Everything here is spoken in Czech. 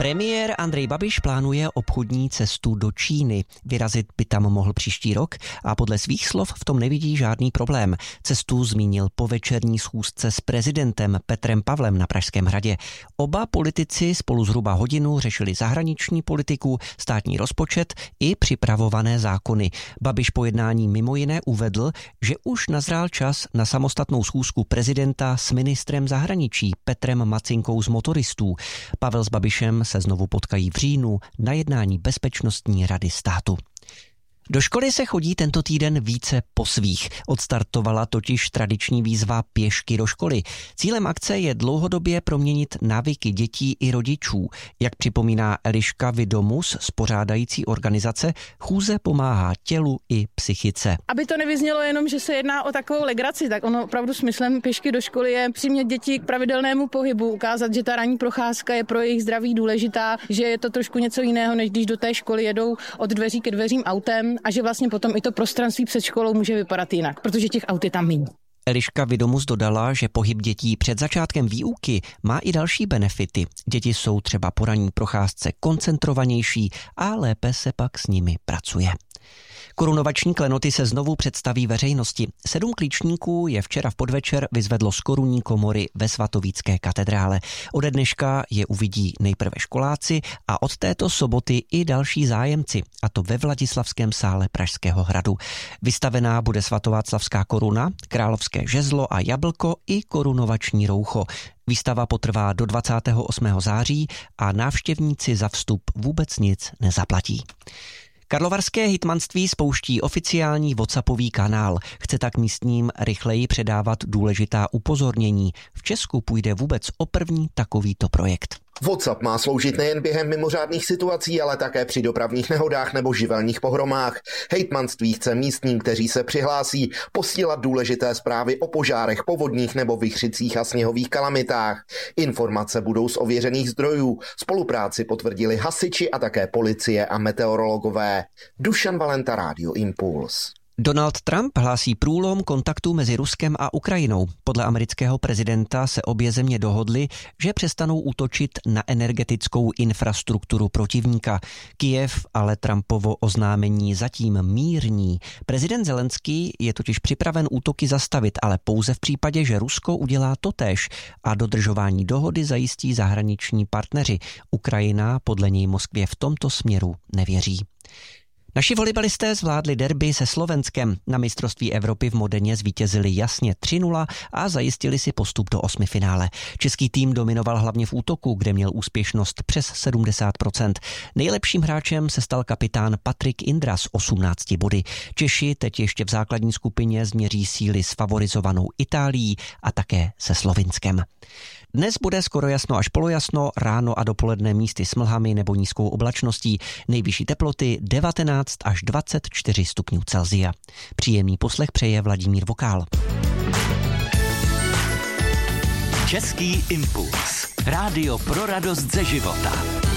Premiér Andrej Babiš plánuje obchodní cestu do Číny. Vyrazit by tam mohl příští rok a podle svých slov v tom nevidí žádný problém. Cestu zmínil po večerní schůzce s prezidentem Petrem Pavlem na Pražském hradě. Oba politici spolu zhruba hodinu řešili zahraniční politiku, státní rozpočet i připravované zákony. Babiš po jednání mimo jiné uvedl, že už nazrál čas na samostatnou schůzku prezidenta s ministrem zahraničí Petrem Macinkou z Motoristů. Pavel s Babišem se znovu potkají v říjnu na jednání Bezpečnostní rady státu. Do školy se chodí tento týden více po svých. Odstartovala totiž tradiční výzva Pěšky do školy. Cílem akce je dlouhodobě proměnit návyky dětí i rodičů. Jak připomíná Eliška Vidomus z pořádající organizace, chůze pomáhá tělu i psychice. Aby to nevyznělo jenom, že se jedná o takovou legraci, tak ono opravdu smyslem Pěšky do školy je přimět děti k pravidelnému pohybu, ukázat, že ta ranní procházka je pro jejich zdraví důležitá, že je to trošku něco jiného, než když do té školy jedou od dveří ke dveřím autem. A že vlastně potom i to prostranství před školou může vypadat jinak, protože těch aut je tam méně. Eliška Vidomus dodala, že pohyb dětí před začátkem výuky má i další benefity. Děti jsou třeba po ranní procházce koncentrovanější a lépe se pak s nimi pracuje. Korunovační klenoty se znovu představí veřejnosti. 7 klíčníků je včera v podvečer vyzvedlo z korunní komory ve svatovícké katedrále. Ode dneška je uvidí nejprve školáci a od této soboty i další zájemci, a to ve Vladislavském sále Pražského hradu. Vystavená bude svatováclavská koruna, královské žezlo a jablko i korunovační roucho. Výstava potrvá do 28. září a návštěvníci za vstup vůbec nic nezaplatí. Karlovarské hejtmanství spouští oficiální WhatsAppový kanál. Chce tak místním rychleji předávat důležitá upozornění. V Česku půjde vůbec o první takovýto projekt. WhatsApp má sloužit nejen během mimořádných situací, ale také při dopravních nehodách nebo živelních pohromách. Hejtmanství chce místním, kteří se přihlásí, posílat důležité zprávy o požárech, povodních nebo vichřicích a sněhových kalamitách. Informace budou z ověřených zdrojů. Spolupráci potvrdili hasiči a také policie a meteorologové. Dušan Valenta, Rádio Impuls. Donald Trump hlásí průlom kontaktů mezi Ruskem a Ukrajinou. Podle amerického prezidenta se obě země dohodly, že přestanou útočit na energetickou infrastrukturu protivníka. Kyjev ale Trumpovo oznámení zatím mírní. Prezident Zelenský je totiž připraven útoky zastavit, ale pouze v případě, že Rusko udělá totéž a dodržování dohody zajistí zahraniční partneři. Ukrajina podle něj Moskvě v tomto směru nevěří. Naši volejbalisté zvládli derby se Slovenskem. Na mistrovství Evropy v Modeně zvítězili jasně 3-0 a zajistili si postup do osmifinále. Český tým dominoval hlavně v útoku, kde měl úspěšnost přes 70%. Nejlepším hráčem se stal kapitán Patrik Indra s 18 body. Češi teď ještě v základní skupině změří síly s favorizovanou Itálií a také se Slovinskem. Dnes bude skoro jasno až polojasno, ráno a dopoledne místy s mlhami nebo nízkou oblačností. Nejvyšší teploty 19 až 24 stupňů Celsia. Příjemný poslech přeje Vladimír Vokál. Český impuls. Rádio pro radost ze života.